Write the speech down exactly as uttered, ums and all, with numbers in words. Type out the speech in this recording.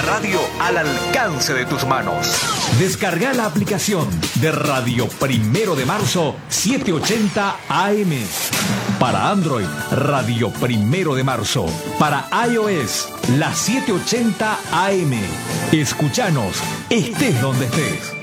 la radio al alcance de tus manos. Descarga la aplicación de Radio Primero de Marzo setecientos ochenta A M. Para Android, Radio Primero de Marzo. Para iOS, la setecientos ochenta A M. Escuchanos, estés donde estés.